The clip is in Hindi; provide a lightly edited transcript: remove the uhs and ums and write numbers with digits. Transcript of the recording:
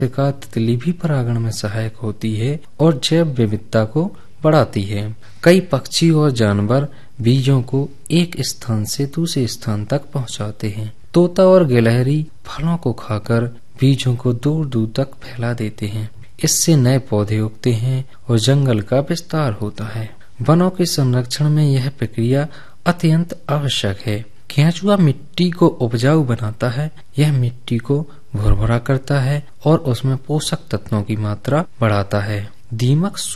का तितली भी परागण में सहायक होती है और जैव विविधता को बढ़ाती है। कई पक्षी और जानवर बीजों को एक स्थान से दूसरे स्थान तक पहुंचाते हैं। तोता और गिलहरी फलों को खाकर बीजों को दूर दूर तक फैला देते हैं। इससे नए पौधे उगते हैं और जंगल का विस्तार होता है। वनों के संरक्षण में यह प्रक्रिया अत्यंत आवश्यक है। केंचुआ मिट्टी को उपजाऊ बनाता है। यह मिट्टी को भुरभुरा करता है और उसमें पोषक तत्वों की मात्रा बढ़ाता है। दीमक